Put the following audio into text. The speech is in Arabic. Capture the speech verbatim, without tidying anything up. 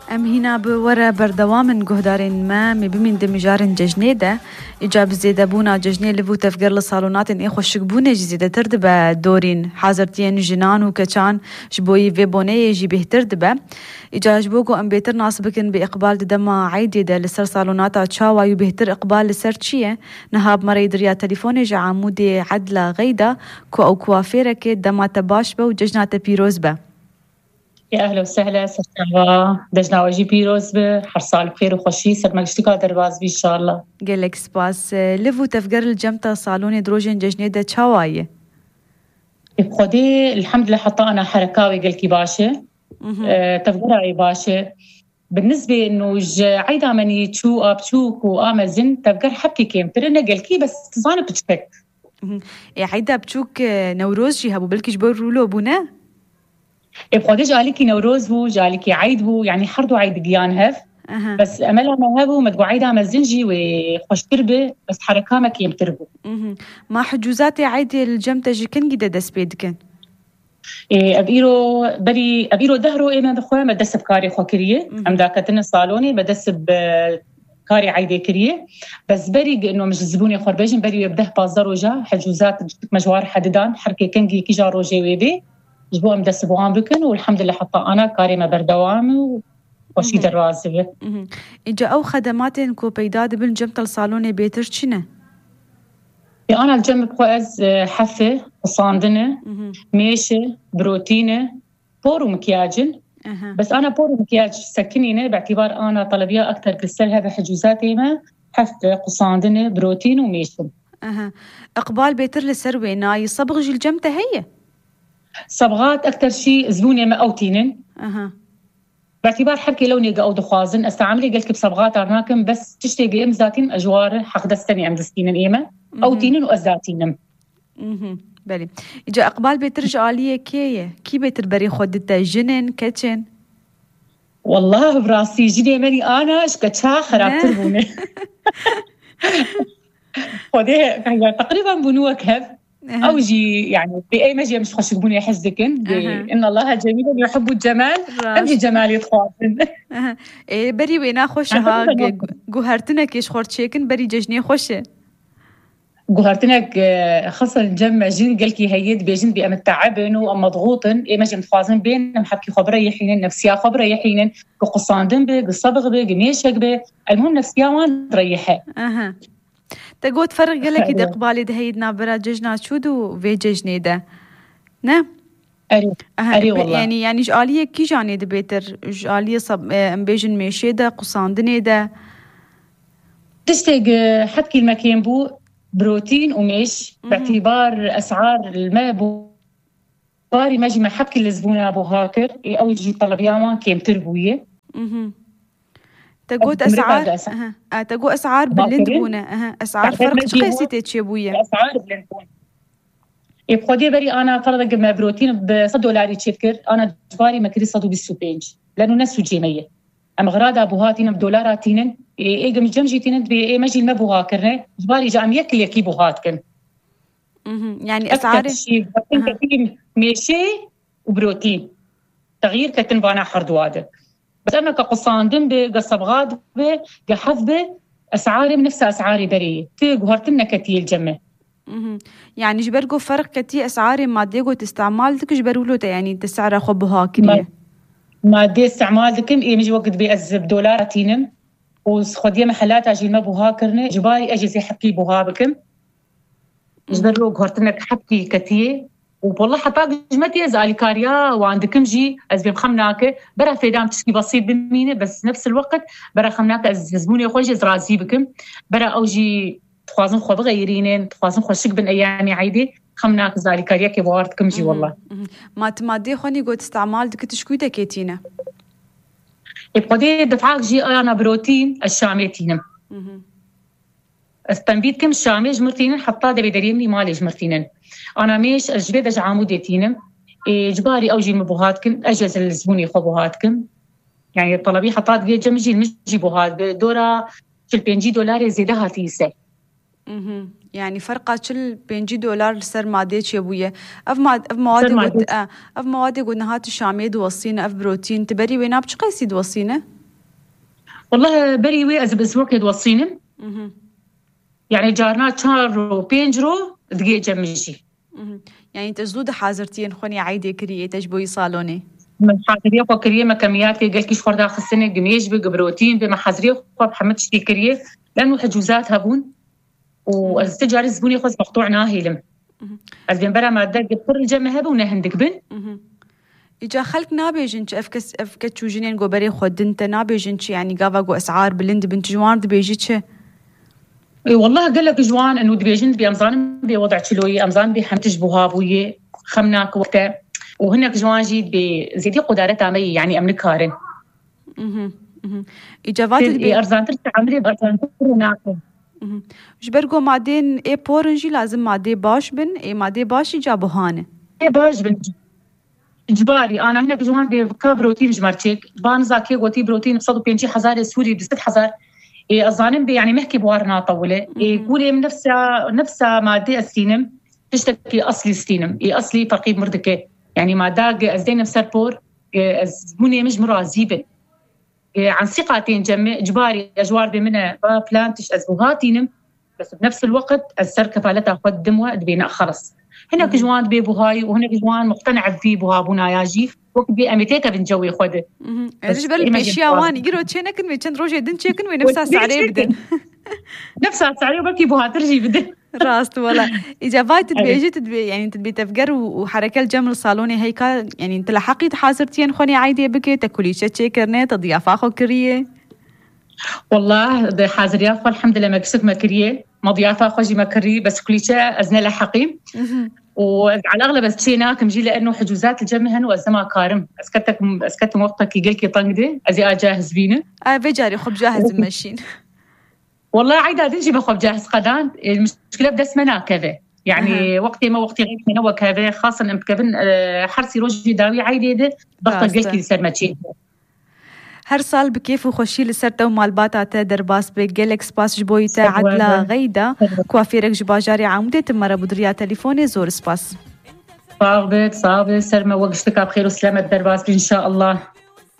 ام هنا بورا بردوام جهدارين ما مبمين دمجارن ججنيدة إجاب زيدة بونا ججني لفو تفقر لصالونات إن إخو الشقبونة جزيدة تردبا دورين حازرتين جنان وكچان جبوي في بوني يجي به تردبا إجا جبوكو أم بيتر ناصبكن بإقبال دما عيدي دا لسر صالونات تشاوا يبهتر إقبال لسر تشيه نهاب مريد ريا تليفوني جا عمودي عدلا غيدا كو أو كوافيرك دما تباشبا وججنات بيروزبا. يا أهلا وسهلا سرتابا دجنا وجي بيروز بحرصال بخير وخوشي سر مجلسك درباز بي إن شاء الله. قالك سباس لفو تفقر الجمتا صالوني دروجين ججني دا تشاواي بخودي الحمد لله حطا أنا حركاوي قلكي باشا أه تفقرها أي باشا بالنسبة إنه عيدا مني تشو أبتشوك وآمزن تفقر حبكي كيم ترنا قلكي بس تظاني بتشبك عيدا بتشوك نوروز جي هبو بلكيش برولو بونا بخودي جالكي نوروز بو جالكي عيد بو يعني حردو عيد قيان هف أه. بس أملها ما هبو مدقو عيدا مزنجي وخوش تربه بس حركة ما كيم تربو أه. ما حجوزاتي عيد الجمتة جيكن جدا دس بيدكن إيه أبيرو بري أبيرو دهرو إيه ما دخوه مدس بكاري خوكرية أم داكتن الصالوني بدس بكاري عيدة كرية بس بري إنه مش زبوني خربيجن بري يبده بازار وجا حجوزات مجوار حددان حركة كنجي كيجا روجي ويبي جبوهم دس بوان بكن والحمد لله حطا أنا كاري ما بردوامي وشي درازبه. إجا أو خدماتين كو بيداد بن جمت الصالوني بيتر شنه؟ أنا الجنب بخوز حفة صاندنة ميشة بروتينة بور ومكياجن أه. بس أنا بور ومكياج سكنينة باعتبار أنا طلبية أكتر كريستالها بحجوزاتي ما حفة قصاندنة بروتين وميشة. أه. إقبال بيتر للسروي ناي صبغ جي الجمتة هي؟ صبغات أكتر شيء زبوني ما أوتينن أه. باعتبار حركي لوني قاو دخوازن استعملي قلت بصبغات أرناكم بس تشتي قيم ذاتين أجوار حق دستني أم دستينن إيمة أو تينن وأزاتينن. اها بلي إجا إقبال بيترجع آلية كيه كي بيتر بري خودتا جنن كتشن والله براسي جني مني أنا إشكتشا خراب تربوني خودي تقريبا بنوة كهف أو جي يعني بأي مجي مش خوش يقبوني يحزكن إن الله جميل يحب الجمال أمجي جمال يتخاطن إيه بري وينا خوشها جوهرتنا كيش خورتشيكن بري ججني خوشه جوهرتنك خاصة الجمع جن قلكي هيد بيجن بأم التعبن وأم مضغوطن إيه مجي متخاصن بين محكي خبرة يحينن نفسيا خبرة يحينن قصاندن بي قصبغ بي قميشك بي المهم نفسيا وان تريحها. أها تقول تفرق قالك إذا قبالي ده هيدنا برا ججنا شودو في ججني ده نعم أري أري والله يعني يعني جالية كي جاني ده بيتر جالية صب أم بيجن ميشي ده قصاندني ده تشتاق حكي المكان بو بروتين وميش باعتبار أسعار الماء بو باري ماجي ما حبكي لزبونة أبو هاكر أو يجي طلبياما كيم تربوية تقول أسعار أه تقول أسعار بلندبونة أه أسعار فرق شقيسي تشيبوية أسعار بلندبونة يبخدي بري أنا فرض قم بروتين بصد دولاري تشكر أنا جباري ما كري صدو بالسوبينج لأنه ناس جيمية أم غراد أبو هاتين بدولاراتين إيه قم جمجي تين بإيه مجي المبو هاكرنه جباري جام يكل يكي بو هاتكن يعني أسعار شيء كتير ميشي وبروتين تغيير كتن بانا حردواده بس أنا كقصاندن بقصبغاد بقحف أسعاري من نفس أسعاري بريه تجهرتنا كتير الجمع يعني جبرقو فرق كتير أسعاري مادية تستعمال دك جبرولو يعني تسعر خبها كريه مادية استعمال دكم إيه مجي وقت بيأذب دولاراتينم وخديه محلات أجي ما بوها كرنه جباري أجي زي حكي بوها بكم جبرلو جهرتنا حكي كتير والله حتى جمتي زالي كاريا وعندكم جي أزبي بخمناك برا فيدام تشكي بسيط بمينة بس نفس الوقت برا خمناك أزبوني خوش زرازي بكم برا أوجي تخوازن خو بغيرينين تخوازن خوشك بن أيامي عيدي خمناك زالي كاريا كي بوارتكم جي والله ما تمادي خوني قلت استعمال دك تشكوي دكيتينا يبقى دفعك جي أنا بروتين الشاميتينم استنبيتكم الشامي جمرتينن حتى دبي دريمني مالي جمرتينن أنا ميش أجبد أج عموديتينم إجباري أوجي مبوهاتكم أجز الزبوني خبوهاتكم يعني الطلبي حطات بيه جمجي المجي بوهات بدورة في البنجي دولار زيادها تيسة يعني فرقة شل بينجي دولار سر مادة شبوية أف ما أف مواد قد أف مواد قد نهات الشامية دوصينا أف بروتين تبري وين أبش قيسي دوصينا والله بري وي از باسبوع كي توصينم يعني جارنا شارو بينجرو دقيقة جمجي يعني تجلود حاضرتين خوني عيدي كريه تجبوي صالوني من حاضرية خو كريه ما كميات قال كيش خوردا خصني قميش بقبروتين بما حاضرية خو بحمد شتي كريه لأنه حجوزات هبون واستجار الزبوني خص مقطوع ناهيلم از بين برا ما دق بكل الجمع هبون هندك بن إجا خلق نابيجنش أفكس أفكت شو جنين جو بري خود أنت نابيجنش يعني قافا جو أسعار بلند بنت جوان دبيجتش اي والله قال لك جوان انه دبيجنت بامزان بوضع تشلوي امزان بحمتج بوهابويه خمناك وقتها وهناك جوان جيت بزيدي قدرتها مي يعني امنكارن اها اها اجابات اي ارزان ترجع عمري بارزان هناك جبرجو معدين اي بورنجي لازم معدي باش بن اي معدي باش جابو هانه اي باش بن اجباري انا هناك جوان بكابروتين جمارتشيك بانزا كي قوتي بروتين بصدو بينجي حزار سوري بست حزار إيه الظانم يعني محكي بوارنا طولة إيه قولي من نفسها نفسها مادة السينم تشتكي أصلي السينم إيه أصلي فرقيب مردكة يعني ما داق أزدين بسربور إيه زبوني مش مرازيبة إيه عن ثقتين جمع جباري أجوار بمنا بلان تش أزبوهاتينم بس بنفس الوقت السر كفالتها خد دموة دبينا خلص هناك جوان بيبوهاي وهناك جوان مقتنع في بوها بناياجي وقت بأمتيك بنجوي خده. رج بل بيشيا وان يجرو تشينكن ويشن روجي دن تشيكن ونفسها سعري بدن. نفسها سعري وبركي بوها ترجي بدن. راست ولا إجابات تبيجي تبي يعني تبي تفجر وحركة الجمل الصالوني هيك يعني أنت لحقي تحاسرتين خوني عادي بكي تاكلي شتى كرنة تضيافة خو كريه. والله ده حاضر يا أخو الحمد لله ما كسب ما كريه ما ضيافة خوجي ما كريه بس كل شيء أزنا لحقي. وعلى الأغلب أستشينا كم جي لأنه حجوزات الجمع هنو أزما كارم أسكتك أسكت وقتك يجيك طنقدة أزي أجاهز بينا آه بجاري خب جاهز المشين والله عيدا دنجي بخب جاهز قدان المشكلة بدأ اسمنا كذا يعني أه. وقتي ما وقتي غير هنا وكذا خاصة إن كابن حرسي روجي داوي عيدا ده ضغط جيك يصير ماشين هر سال بكيف وخشي لسرته ومالباتا تا درباس بجالكس باس جبويتا عدلا غيدا كوافيرك جباجاري عمودة تمرة بدريا تليفوني زور سباس صابت صابت سرما وقفتك بخير وسلامة درباس إن شاء الله